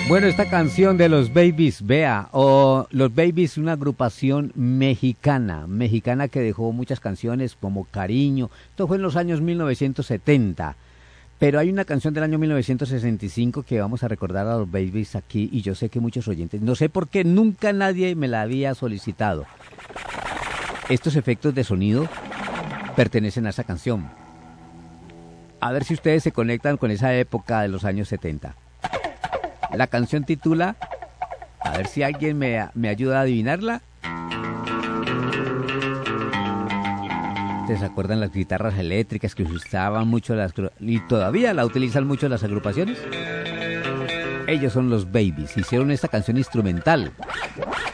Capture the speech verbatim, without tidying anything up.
Bueno, esta canción de los Babies, vea, o los Babies, una agrupación mexicana, mexicana que dejó muchas canciones como Cariño, esto fue en los años mil novecientos setenta, pero hay una canción del año mil novecientos sesenta y cinco que vamos a recordar a los Babies aquí, y yo sé que muchos oyentes, no sé por qué nunca nadie me la había solicitado. Estos efectos de sonido pertenecen a esa canción. A ver si ustedes se conectan con esa época de los años setenta. La canción titula, a ver si alguien me, me ayuda a adivinarla. ¿Ustedes se acuerdan las guitarras eléctricas que usaban mucho las, y todavía la utilizan mucho las agrupaciones? Ellos son los Babies, hicieron esta canción instrumental.